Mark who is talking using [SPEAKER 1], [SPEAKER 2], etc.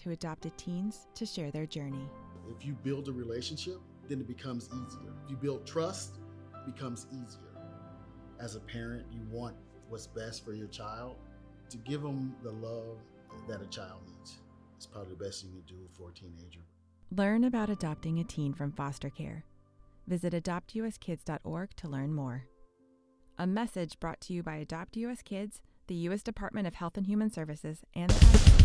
[SPEAKER 1] to adopted teens to share their journey.
[SPEAKER 2] If you build a relationship, then it becomes easier. If you build trust, it becomes easier. As a parent, you want what's best for your child. To give them the love that a child needs is probably the best thing you can do for a teenager.
[SPEAKER 1] Learn about adopting a teen from foster care. Visit adoptuskids.org to learn more. A message brought to you by Adopt US Kids, the U.S. Department of Health and Human Services, and